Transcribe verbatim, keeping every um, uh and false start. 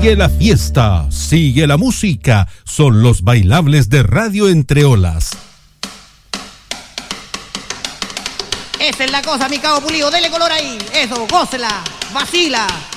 Sigue la fiesta, sigue la música, son los bailables de Radio Entre Olas. Esa es la cosa, mi cabo pulido, dele color ahí, eso, gócela, vacila.